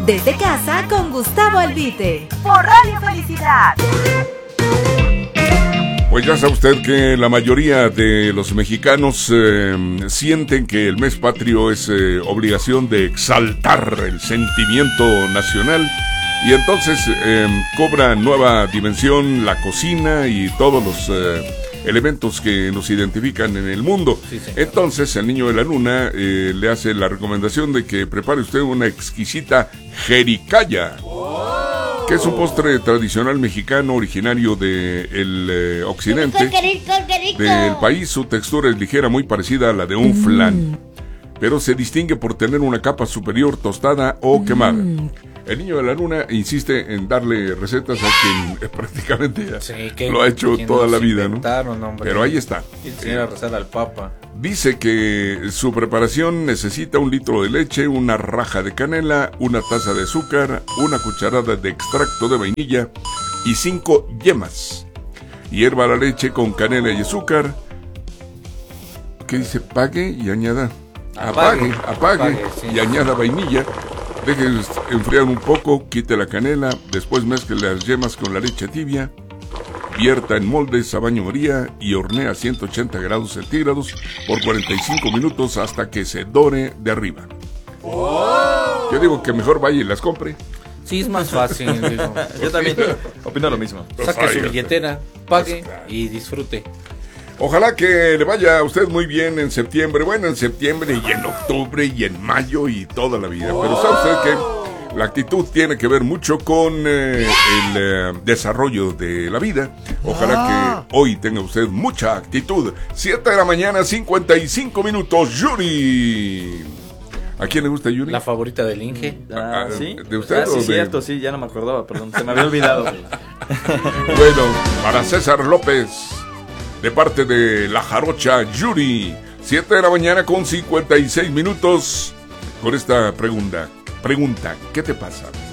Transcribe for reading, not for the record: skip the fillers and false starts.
Desde casa con Gustavo Albite. Por Radio Felicidad. Pues ya sabe usted que la mayoría de los mexicanos sienten que el mes patrio es obligación de exaltar el sentimiento nacional y entonces cobra nueva dimensión la cocina y todos los elementos que nos identifican en el mundo. Sí, entonces el Niño de la Luna le hace la recomendación de que prepare usted una exquisita jericaya. Que es un postre tradicional mexicano originario del occidente del país. Su textura es ligera, muy parecida a la de un flan, pero se distingue por tener una capa superior tostada o quemada. El Niño de la Luna insiste en darle recetas a quien prácticamente lo ha hecho toda la vida, ¿no? Pero ahí está. Rezar al Papa. Dice que su preparación necesita 1 litro de leche, una raja de canela, una taza de azúcar, una cucharada de extracto de vainilla y 5 yemas. Hierva la leche con canela y azúcar. ¿Qué dice? Pague y añada. Apague sí. Y añada vainilla. Deje enfriar un poco, quite la canela, después mezcle las yemas con la leche tibia. Vierta en moldes a baño María y hornea a 180 grados centígrados por 45 minutos hasta que se dore de arriba. Yo digo que mejor vaya y las compre. Sí, es más fácil. Digo. Yo también opino lo mismo. Saque su billetera, pague y disfrute. Ojalá que le vaya a usted muy bien en septiembre. Bueno, en septiembre y en octubre y en mayo y toda la vida. Pero sabe usted que la actitud tiene que ver mucho con el desarrollo de la vida. Ojalá que hoy tenga usted mucha actitud. 7 de la mañana, 55 minutos. Yuri. ¿A quién le gusta Yuri? La favorita del Inge. ¿Sí? ¿De usted o sí, de...? cierto, sí, ya no me acordaba, perdón, se me había olvidado. Bueno, para César López, de parte de La Jarocha, Yuri. 7 de la mañana con 56 minutos. Con esta pregunta, ¿qué te pasa?